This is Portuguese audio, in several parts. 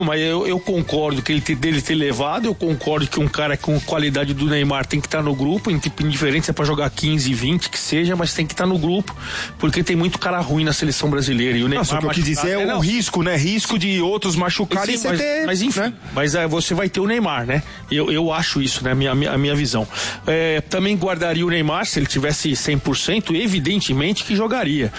mas eu concordo que dele ter levado, eu concordo que um cara com qualidade do Neymar tem que estar no grupo, indiferente se é pra jogar 15, 20, que seja, mas tem que estar no grupo, porque tem muito cara ruim na seleção brasileira. E o Neymar, só que eu quis dizer é o risco, né? Risco de outros machucarem. Sim, mas enfim, né? Mas você vai ter o Neymar, né? Eu acho isso, né? A minha visão. Também guardaria o Neymar, se ele tivesse 100%, evidentemente que jogaria.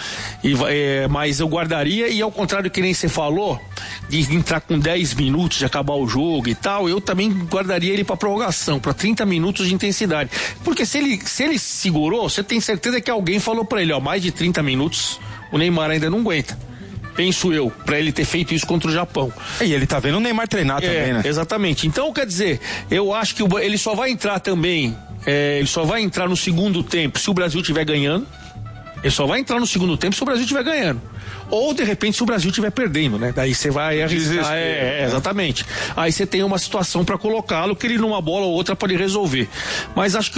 Mas eu guardaria, e ao contrário que nem você falou, de entrar com 10 minutos, de acabar o jogo e tal, eu também guardaria ele pra prorrogação, pra 30 minutos de intensidade. Porque se ele segurou, você tem certeza que alguém falou pra ele, mais de 30 minutos, o Neymar ainda não aguenta. Penso eu, pra ele ter feito isso contra o Japão. E ele tá vendo o Neymar treinar também, né? Exatamente. Então, quer dizer, eu acho que ele só vai entrar também, ele só vai entrar no segundo tempo se o Brasil estiver ganhando. Ele só vai entrar no segundo tempo se o Brasil estiver ganhando. Ou, de repente, se o Brasil estiver perdendo, né? Daí você vai arriscar. Exatamente. Aí você tem uma situação para colocá-lo que ele numa bola ou outra pode resolver. Mas acho que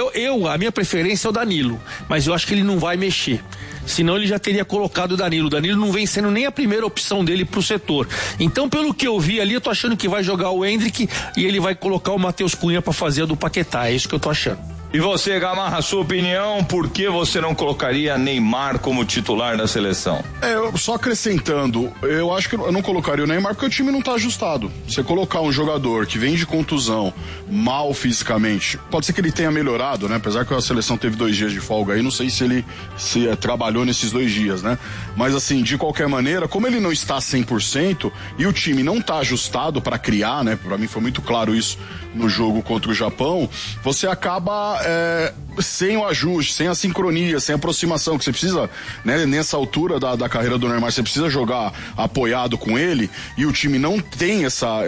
a minha preferência é o Danilo. Mas eu acho que ele não vai mexer. Senão ele já teria colocado o Danilo. O Danilo não vem sendo nem a primeira opção dele pro setor. Então, pelo que eu vi ali, eu tô achando que vai jogar o Endrick e ele vai colocar o Matheus Cunha para fazer a do Paquetá. É isso que eu tô achando. E você, Gamarra, sua opinião, por que você não colocaria Neymar como titular da seleção? Só acrescentando, eu acho que eu não colocaria o Neymar porque o time não tá ajustado. Você colocar um jogador que vem de contusão, mal fisicamente, pode ser que ele tenha melhorado, né? Apesar que a seleção teve 2 dias de folga aí, não sei se ele trabalhou nesses 2 dias, né? Mas assim, de qualquer maneira, como ele não está 100% e o time não tá ajustado para criar, né? Pra mim foi muito claro isso no jogo contra o Japão, você acaba sem o ajuste, sem a sincronia, sem a aproximação que você precisa, né? Nessa altura da carreira do Neymar, você precisa jogar apoiado com ele e o time não tem essa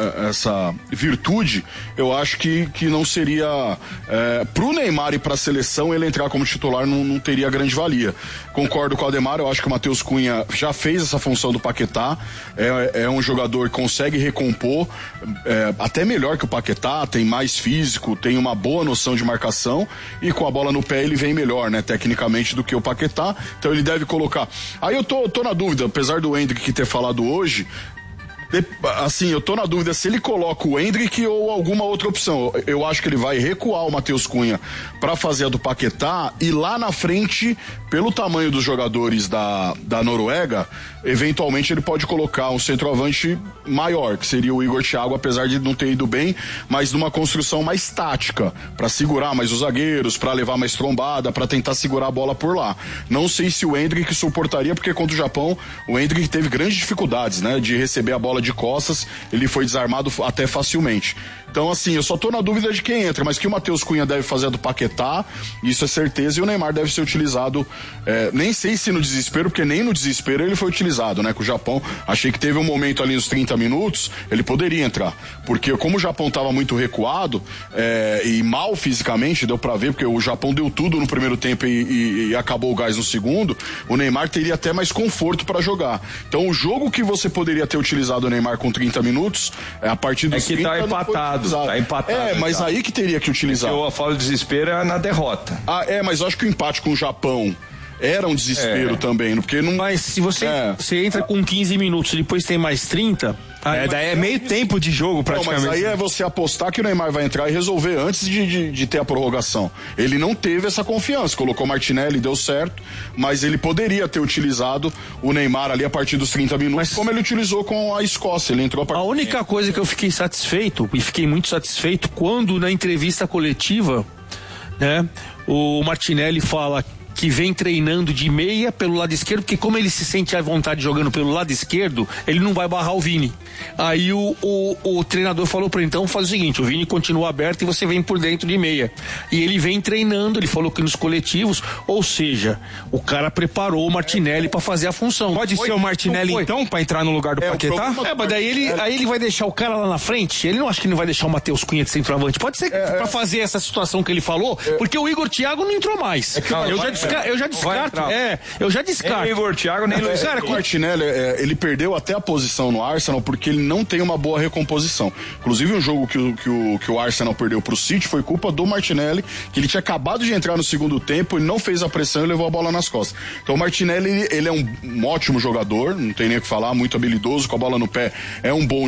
virtude. Eu acho que não seria pro Neymar e pra seleção ele entrar como titular não teria grande valia. Concordo com o Ademar, eu acho que o Matheus Cunha já fez essa função do Paquetá, é um jogador que consegue recompor até melhor que o Paquetá, tem mais físico, tem uma boa noção de marcação e com a bola no pé ele vem melhor, né, tecnicamente do que o Paquetá, então ele deve colocar. Aí eu tô na dúvida, apesar do Endrick ter falado hoje, assim, eu tô na dúvida se ele coloca o Endrick ou alguma outra opção. Eu acho que ele vai recuar o Matheus Cunha pra fazer a do Paquetá e lá na frente, pelo tamanho dos jogadores da Noruega, eventualmente ele pode colocar um centroavante maior, que seria o Igor Thiago, apesar de não ter ido bem, mas numa construção mais tática, pra segurar mais os zagueiros, pra levar mais trombada, pra tentar segurar a bola por lá. Não sei se o Endrick suportaria, porque contra o Japão, o Endrick teve grandes dificuldades, né, de receber a bola de costas, ele foi desarmado até facilmente. Então, assim, eu só tô na dúvida de quem entra, mas que o Matheus Cunha deve fazer a do Paquetá, isso é certeza, e o Neymar deve ser utilizado, nem sei se no desespero, porque nem no desespero ele foi utilizado, né, com o Japão. Achei que teve um momento ali nos 30 minutos, ele poderia entrar, porque como o Japão tava muito recuado, e mal fisicamente, deu pra ver, porque o Japão deu tudo no primeiro tempo e acabou o gás no segundo, o Neymar teria até mais conforto pra jogar. Então, o jogo que você poderia ter utilizado o Neymar com 30 minutos, a partir dos 30... tá empatado. Tá empatado. Mas aí que teria que utilizar. Porque eu falo de desespero na derrota. Mas eu acho que o empate com o Japão era um desespero também, porque não... Mas se você entra com 15 minutos e depois tem mais 30... daí é meio tempo de jogo praticamente. Não, mas aí é você apostar que o Neymar vai entrar e resolver antes de ter a prorrogação. Ele não teve essa confiança, colocou o Martinelli, deu certo, mas ele poderia ter utilizado o Neymar ali a partir dos 30 minutos, como ele utilizou com a Escócia. Ele entrou a única coisa que eu fiquei satisfeito, e fiquei muito satisfeito, quando na entrevista coletiva, né, o Martinelli fala que vem treinando de meia pelo lado esquerdo, porque como ele se sente à vontade jogando pelo lado esquerdo, ele não vai barrar o Vini. Aí o treinador falou pra ele, então faz o seguinte, o Vini continua aberto e você vem por dentro de meia. E ele vem treinando, ele falou que nos coletivos, ou seja, o cara preparou o Martinelli pra fazer a função. Pode ser o Martinelli então, pra entrar no lugar do Paquetá? Mas daí ele vai deixar o cara lá na frente, ele não acha que não vai deixar o Matheus Cunha de centroavante, pode ser pra fazer essa situação que ele falou, porque o Igor Thiago não entrou mais. Eu já descarto. Nem o Igor Thiago, nem o Luiz. O Martinelli, ele perdeu até a posição no Arsenal porque ele não tem uma boa recomposição. Inclusive, um jogo que o Arsenal perdeu pro City foi culpa do Martinelli, que ele tinha acabado de entrar no segundo tempo, ele não fez a pressão e levou a bola nas costas. Então, o Martinelli, ele é um ótimo jogador, não tem nem o que falar, muito habilidoso, com a bola no pé, é um bom